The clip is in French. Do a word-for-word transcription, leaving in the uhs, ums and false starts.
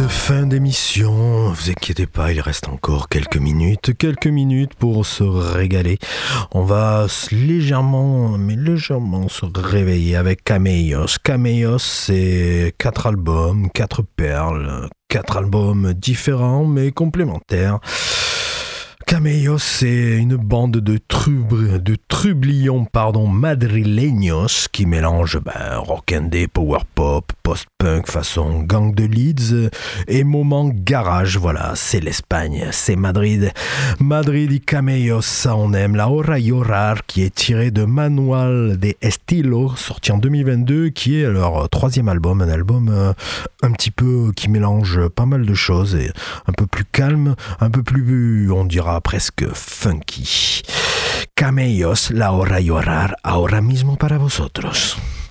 cette fin d'émission, vous inquiétez pas, il reste encore quelques minutes, quelques minutes pour se régaler. On va légèrement, mais légèrement se réveiller avec Camellos. Camellos, c'est quatre albums, quatre perles, quatre albums différents mais complémentaires. Camellos, c'est une bande de, trub- de trublions pardon, madrileños qui mélangent ben, rock indé, power pop, post-punk façon Gang de Leeds et moment garage. Voilà, c'est l'Espagne, c'est Madrid. Madrid y Camellos, ça on aime. La Hora Llorar, qui est tiré de Manual de Estilo, sorti en deux mille vingt-deux, qui est leur troisième album, un album euh, un petit peu qui mélange pas mal de choses, et un peu plus calme, un peu plus, on dira, presque funky. Camellos, La Hora Llorar, ahora mismo para vosotros.